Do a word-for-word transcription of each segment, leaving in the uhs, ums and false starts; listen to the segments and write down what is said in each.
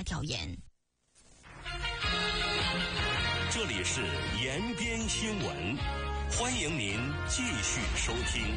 调研。 这里是延边新闻，欢迎您继续收听。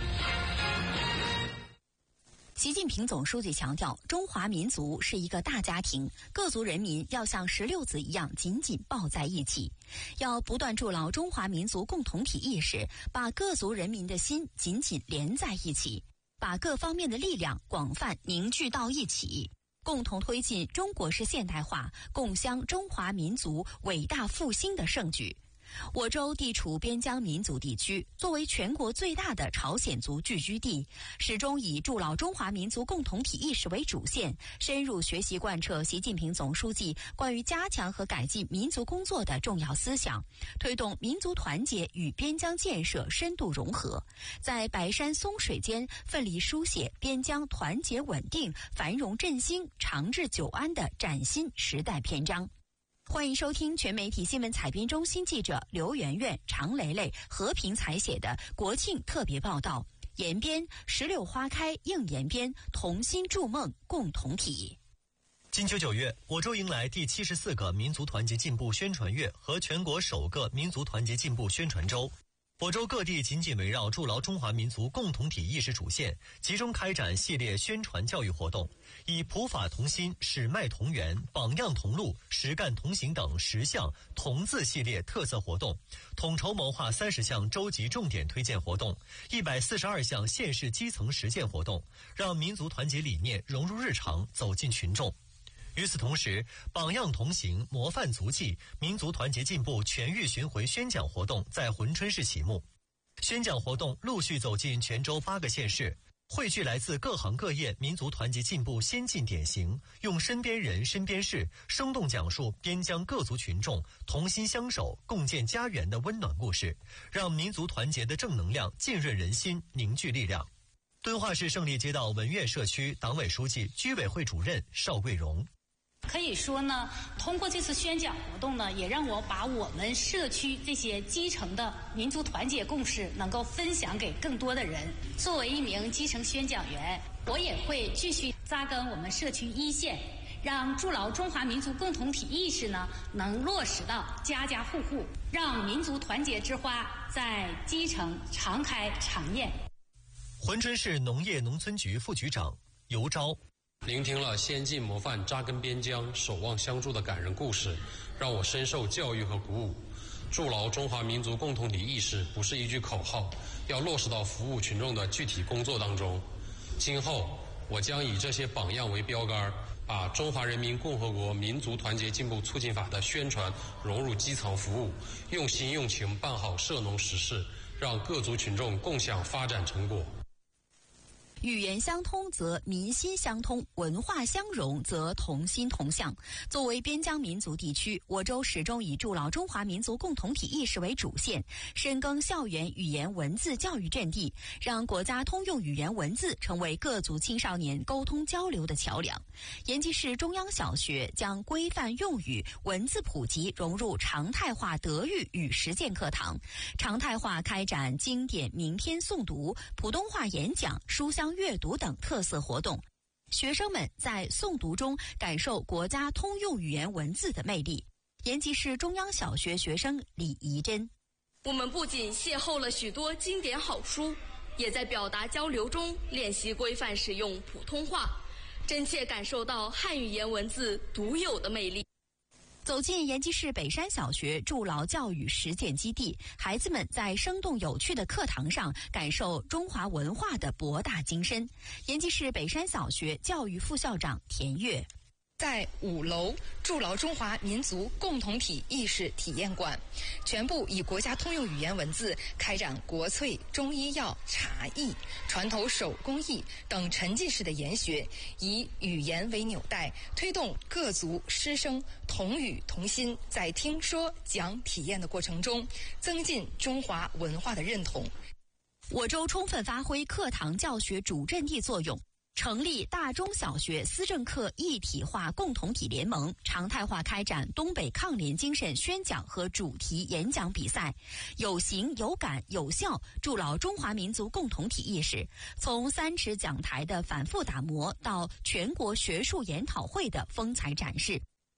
习近平总书记强调，中华民族是一个大家庭，各族人民要像石榴子一样紧紧抱在一起，要不断筑牢中华民族共同体意识，把各族人民的心紧紧连在一起，把各方面的力量广泛凝聚到一起，共同推进中国式现代化，共襄中华民族伟大复兴的盛举。我州地处边疆民族地区，作为全国最大的朝鲜族聚居地，始终以筑牢中华民族共同体意识为主线，深入学习贯彻习近平总书记关于加强和改进民族工作的重要思想，推动民族团结与边疆建设深度融合，在白山松水间奋力书写边疆团结稳定、繁荣振兴、长治久安的崭新时代篇章。欢迎收听全媒体新闻采编中心记者刘媛媛、常蕾蕾、和平采写的国庆特别报道。延边石榴花开映延边，同心筑梦共同体。 金秋九月，我州迎来第七十四个民族团结进步宣传月和全国首个民族团结进步宣传周。我州各地紧紧围绕筑牢中华民族共同体意识主线，集中开展系列宣传教育活动，以普法同心、史脉同源、榜样同路、实干同行等十项同字系列特色活动，统筹谋划三十项州级重点推荐活动，一百四十二项县市基层实践活动，让民族团结理念融入日常，走进群众。与此同时，榜样同行、模范足迹、民族团结进步全域巡回宣讲活动在珲春市启幕。宣讲活动陆续走进全州八个县市，汇聚来自各行各业民族团结进步先进典型，用身边人、身边事生动讲述边疆各族群众同心相守、共建家园的温暖故事，让民族团结的正能量浸润人心、凝聚力量。敦化市胜利街道文苑社区党委书记、居委会主任邵桂荣。 可以说呢，通过这次宣讲活动呢，也让我把我们社区这些基层的民族团结共识能够分享给更多的人。作为一名基层宣讲员，我也会继续扎根我们社区一线，让筑牢中华民族共同体意识呢，能落实到家家户户，让民族团结之花在基层常开常艳。 珲春市农业农村局副局长尤钊。 聆听了先进模范扎根边疆、守望相助的感人故事，让我深受教育和鼓舞。筑牢中华民族共同体意识不是一句口号，要落实到服务群众的具体工作当中。今后我将以这些榜样为标杆，把《中华人民共和国民族团结进步促进法》的宣传融入基层服务，用心用情办好涉农实事，让各族群众共享发展成果。 语言相通则民心相通，文化相融则同心同向。作为边疆民族地区，我州始终以筑牢中华民族共同体意识为主线，深耕校园语言文字教育阵地，让国家通用语言文字成为各族青少年沟通交流的桥梁。延吉市中央小学将规范用语文字普及融入常态化德育与实践课堂，常态化开展经典名篇诵读、普通话演讲、书香阅读等特色活动，学生们在诵读中感受国家通用语言文字的魅力。延吉市中央小学学生李怡珍： 我们不仅邂逅了许多经典好书，也在表达交流中练习规范使用普通话，真切感受到汉语言文字独有的魅力。 走进延吉市北山小学筑牢教育实践基地，孩子们在生动有趣的课堂上感受中华文化的博大精深。延吉市北山小学教育副校长田悦： 在五楼筑牢中华民族共同体意识体验馆，全部以国家通用语言文字开展国粹、中医药、茶艺、传统手工艺等沉浸式的研学，以语言为纽带，推动各族师生同语同心，在听说讲体验的过程中，增进中华文化的认同。 我州充分发挥课堂教学主阵地作用，成立大中小学思政课一体化共同体联盟，常态化开展东北抗联精神宣讲和主题演讲比赛，有形有感有效筑牢中华民族共同体意识。从三尺讲台的反复打磨到全国学术研讨会的风采展示，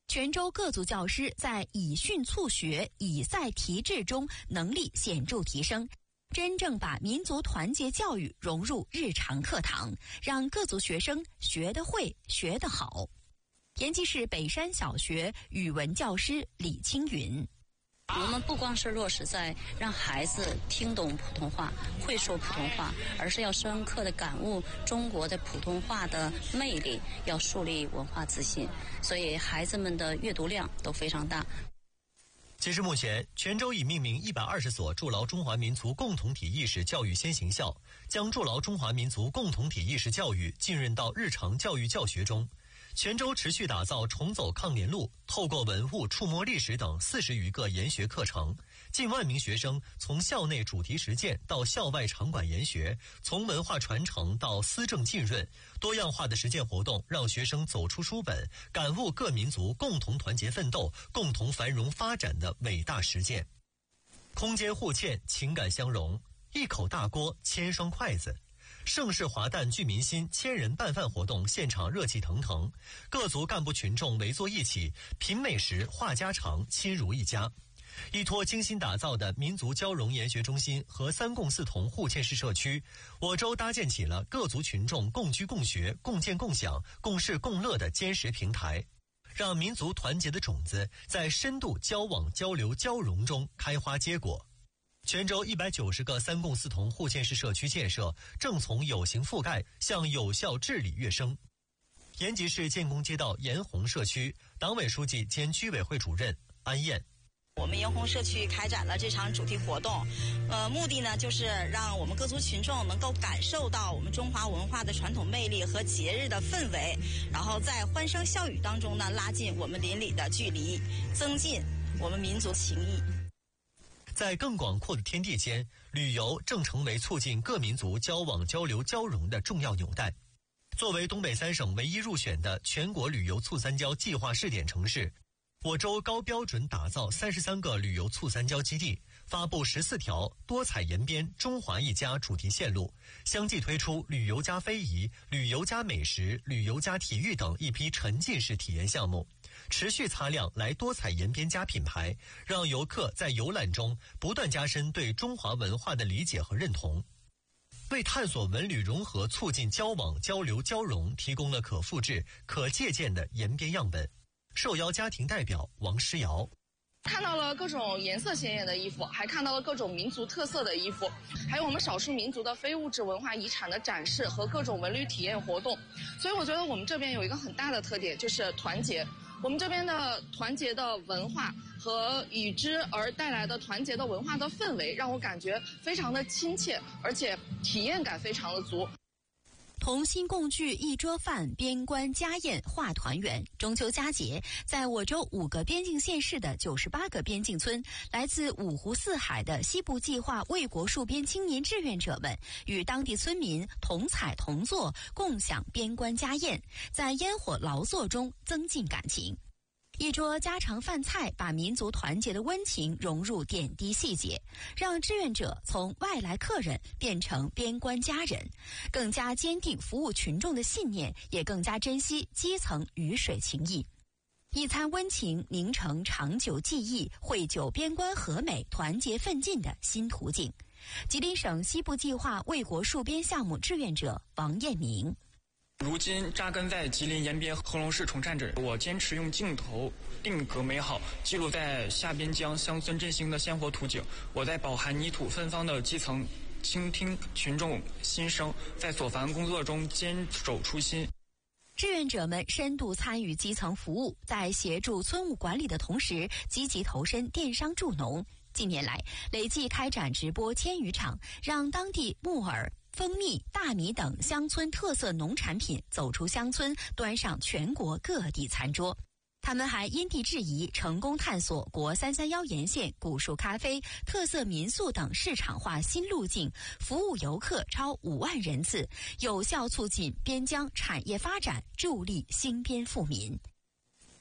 泉州各族教师在以训促学、以赛提质中能力显著提升，真正把民族团结教育融入日常课堂，让各族学生学得会、学得好。延吉市北山小学语文教师李青云。 我们不光是落实在让孩子听懂普通话、会说普通话，而是要深刻地感悟中国的普通话的魅力，要树立文化自信。所以孩子们的阅读量都非常大。 截至目前，泉州已命名一百二十所筑牢中华民族共同体意识教育先行校，将筑牢中华民族共同体意识教育浸润到日常教育教学中。泉州持续打造重走抗联路，透过文物触摸历史等四十余个研学课程，近万名学生从校内主题实践到校外场馆研学，从文化传承到思政浸润，多样化的实践活动让学生走出书本，感悟各民族共同团结奋斗、共同繁荣发展的伟大实践。空间互嵌，情感相融，一口大锅，千双筷子。盛世华诞聚民心千人拌饭活动现场热气腾腾，各族干部群众围坐一起，品美食、话家常，亲如一家。依托精心打造的民族交融研学中心和三共四同互嵌式社区，我州搭建起了各族群众共居共学、共建共享、共事共乐的坚实平台，让民族团结的种子在深度交往、交流、交融中开花结果。泉州一百九十个三共四同互嵌式社区建设正从有形覆盖向有效治理跃升。延吉市建功街道延红社区党委书记兼居委会主任安燕。 我们延红社区开展了这场主题活动，呃，目的呢就是让我们各族群众能够感受到我们中华文化的传统魅力和节日的氛围，然后在欢声笑语当中呢，拉近我们邻里的距离，增进我们民族情谊。 在更广阔的天地间，旅游正成为促进各民族交往、交流、交融的重要纽带。作为东北三省唯一入选的全国旅游促三交计划试点城市，我州高标准打造三十三个旅游促三交基地，发布十四条多彩延边、中华一家主题线路，相继推出旅游加非遗、旅游加美食、旅游加体育等一批沉浸式体验项目。持续擦亮来多彩延边加品牌，让游客在游览中不断加深对中华文化的理解和认同，为探索文旅融合、促进交往、交流、交融提供了可复制、可借鉴的延边样本。受邀家庭代表王诗瑶。 看到了各种颜色鲜艳的衣服，还看到了各种民族特色的衣服，还有我们少数民族的非物质文化遗产的展示和各种文旅体验活动。所以我觉得我们这边有一个很大的特点，就是团结。我们这边的团结的文化和与之而带来的团结的文化的氛围，让我感觉非常的亲切，而且体验感非常的足。 同心共聚一桌饭，边关家宴话团圆。中秋佳节，在我州五个边境县市的九十八个边境村，来自五湖四海的西部计划卫国戍边青年志愿者们，与当地村民同采同坐，共享边关家宴，在烟火劳作中增进感情。一桌家常饭菜把民族团结的温情融入点滴细节，让志愿者从外来客人变成边关家人，更加坚定服务群众的信念，也更加珍惜基层鱼水情谊。一餐温情凝成长久记忆，绘就边关和美、团结奋进的新途径。吉林省西部计划卫国戍边项目志愿者王艳明。 如今扎根在吉林延边贺龙市崇善镇，我坚持用镜头定格美好，记录在下边疆乡村振兴的鲜活图景。我在饱含泥土芬芳的基层倾听群众心声，在所烦工作中坚守初心。 志愿者们深度参与基层服务，在协助村务管理的同时，积极投身电商助农。近年来，累计开展直播千余场，让当地木耳、蜂蜜、大米等乡村特色农产品走出乡村，端上全国各地餐桌。他们还因地制宜，成功探索国三三幺沿线古树咖啡、特色民宿等市场化新路径，服务游客超五万人次，有效促进边疆产业发展，助力兴边富民。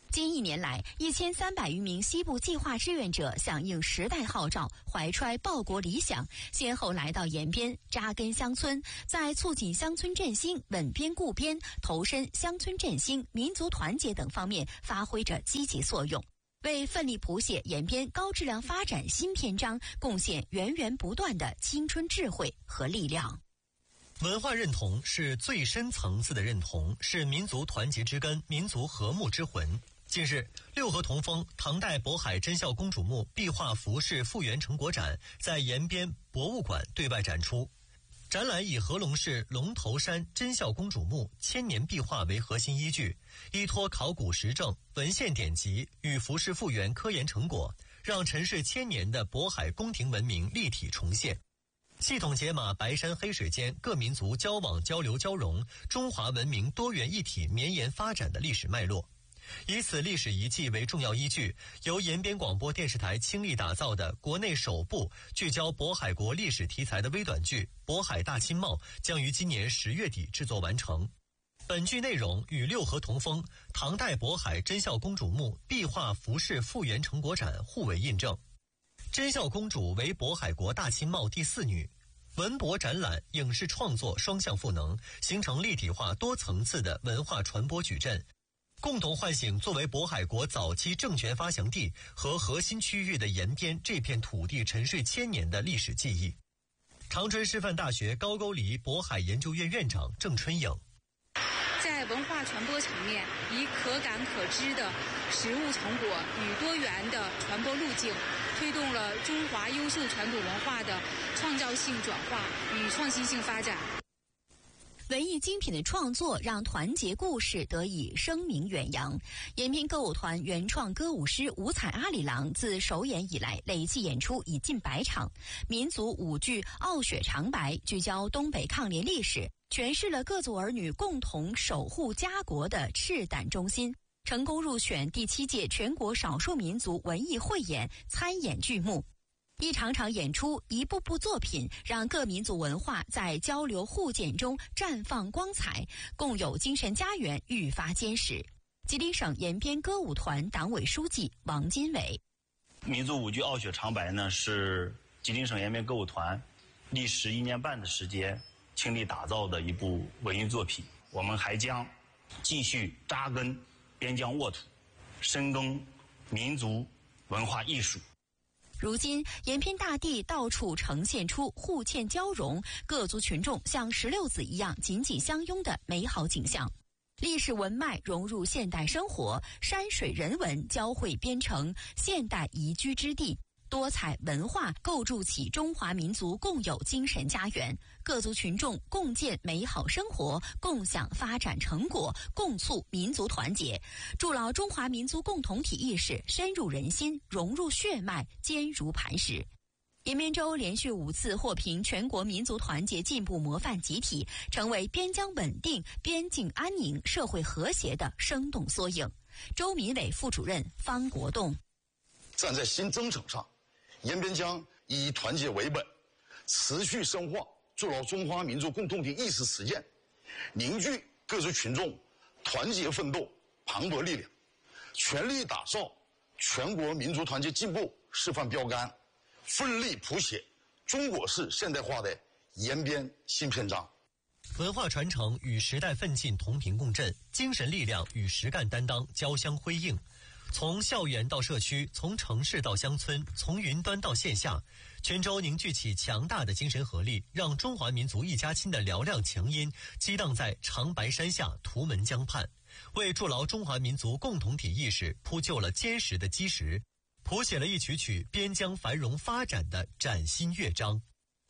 近一年来，一千三百余名西部计划志愿者响应时代号召，怀揣报国理想，先后来到延边扎根乡村，在促进乡村振兴、稳边固边、投身乡村振兴、民族团结等方面发挥着积极作用，为奋力谱写延边高质量发展新篇章贡献源源不断的青春智慧和力量。 文化认同是最深层次的认同，是民族团结之根、民族和睦之魂。近日，六合同丰唐代渤海真孝公主墓壁画服饰复原成果展在延边博物馆对外展出。展览以合隆市龙头山真孝公主墓千年壁画为核心依据，依托考古实证、文献典籍与服饰复原科研成果，让沉睡千年的渤海宫廷文明立体重现，系统解码白山黑水间各民族交往交流交融、中华文明多元一体绵延发展的历史脉络。以此历史遗迹为重要依据，由延边广播电视台倾力打造的国内首部聚焦渤海国历史题材的微短剧《渤海大亲帽》将于今年十月底制作完成。本剧内容与六合同丰唐代渤海真孝公主墓壁画服饰复原成果展互为印证。真孝公主为渤海国大亲帽第四女，文博展览、影视创作双向赋能，形成立体化多层次的文化传播矩阵，共同唤醒作为渤海国早期政权发祥地和核心区域的延边这片土地沉睡千年的历史记忆。长春师范大学高句丽渤海研究院院长郑春颖， 在文化传播层面，以可感可知的实物成果与多元的传播路径，推动了中华优秀传统文化的创造性转化与创新性发展。 文艺精品的创作让团结故事得以声名远扬。延边歌舞团原创歌舞师五彩阿里郎自首演以来累计演出已近百场，民族舞剧《傲雪长白》聚焦东北抗联历史，诠释了各族儿女共同守护家国的赤胆忠心，成功入选第七届全国少数民族文艺汇演参演剧目。一场场演出，一部部作品，让各民族文化在交流互鉴中绽放光彩，共有精神家园愈发坚实。吉林省延边歌舞团党委书记王金伟， 民族舞剧《傲雪长白》呢，是吉林省延边歌舞团历时一年半的时间倾力打造的一部文艺作品。我们还将继续扎根边疆沃土，深耕民族文化艺术。 如今，延边大地到处呈现出互嵌交融、各族群众像石榴籽一样紧紧相拥的美好景象。历史文脉融入现代生活，山水人文交汇编成现代宜居之地。多彩文化构筑起中华民族共有精神家园，各族群众共建美好生活，共享发展成果，共促民族团结，筑牢中华民族共同体意识深入人心，融入血脉，坚如磐石。延边州连续五次获评全国民族团结进步模范集体，成为边疆稳定、边境安宁、社会和谐的生动缩影。周民委副主任方国栋， 站在新征程上，延边将以团结为本，持续深化筑牢中华民族共同体意识实践，凝聚各族群众团结奋斗磅礴力量，全力打造全国民族团结进步示范标杆，奋力谱写中国式现代化的延边新篇章。 文化传承与时代奋进同频共振，精神力量与实干担当交相辉映。从校园到社区，从城市到乡村，从云端到线下，全州凝聚起强大的精神合力，让中华民族一家亲的嘹亮强音激荡在长白山下、图门江畔，为筑牢中华民族共同体意识铺就了坚实的基石，谱写了一曲曲边疆繁荣发展的崭新乐章。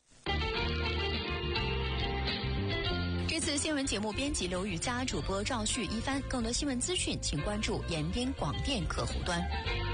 这次新闻节目编辑刘雨佳，主播赵旭一帆。更多新闻资讯，请关注延边广电客户端。